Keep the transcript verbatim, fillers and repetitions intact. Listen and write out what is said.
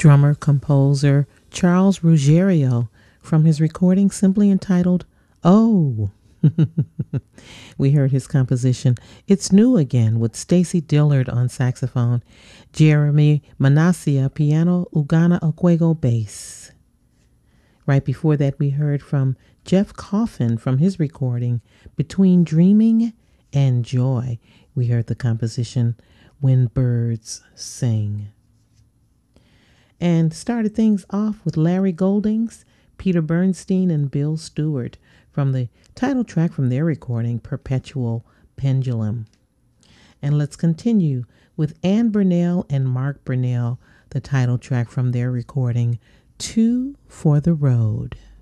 drummer composer Charles Ruggiero from his recording simply entitled Oh. We heard his composition It's New Again with Stacy Dillard on saxophone, Jeremy Manassia piano, Ugana Okwego bass. Right before that we heard from Jeff Coffin from his recording Between Dreaming and Joy. We heard the composition When Birds Sing. And started things off with Larry Goldings, Peter Bernstein, and Bill Stewart from the title track from their recording, Perpetual Pendulum. And let's continue with Ann Burnell and Mark Burnell, the title track from their recording, Two for the Road.